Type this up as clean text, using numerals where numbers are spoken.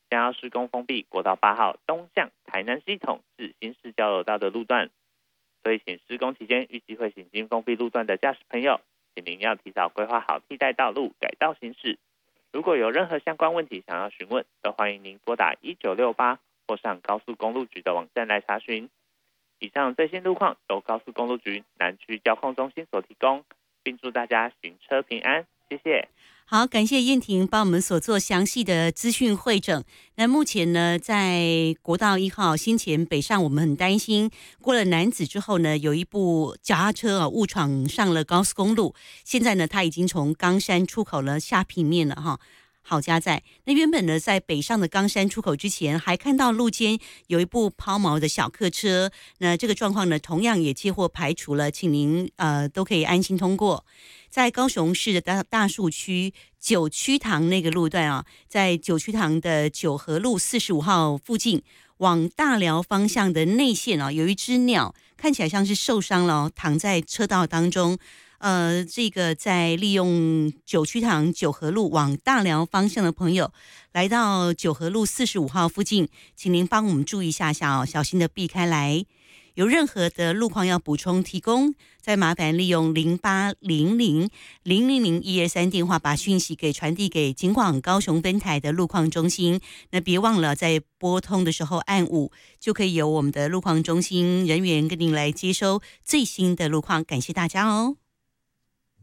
将要施工封闭国道8号东向台南系统至新市交流道的路段，所以请施工期间预计会行经封闭路段的驾驶朋友，请您要提早规划好替代道路改道行驶。如果有任何相关问题想要询问，都欢迎您拨打1968或上高速公路局的网站来查询。以上最新路况由高速公路局南区交控中心所提供，并祝大家行车平安，谢谢。 好，感谢燕婷帮我们所做详细的资讯汇整。那目前呢，在国道1号先前北上，我们很担心过了楠梓之后呢，有一部脚踏车误闯上了高速公路。现在呢，它已经从冈山出口了下平面了哈。好家在那原本呢，在北上的冈山出口之前，还看到路肩有一部抛锚的小客车。那这个状况呢，同样也接获排除了，请您都可以安心通过。在高雄市的大树区九曲塘那个路段啊，在九曲塘的九和路45号附近，往大寮方向的内线啊，有一只鸟看起来像是受伤了，躺在车道当中。这个在利用九曲塘九和路往大寮方向的朋友，来到九和路45号附近，请您帮我们注意一下哦，小心的避开来。有任何的路况要补充提供，再麻烦利用0800000123电话把讯息给传递给警广高雄分台的路况中心。那别忘了在拨通的时候按5，就可以由我们的路况中心人员跟您来接收最新的路况。感谢大家哦。